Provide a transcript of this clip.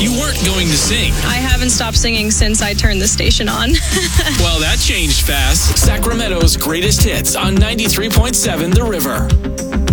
You weren't going to sing. I haven't stopped singing since I turned the station on. Well, that changed fast. Sacramento's greatest hits on 93.7 The River.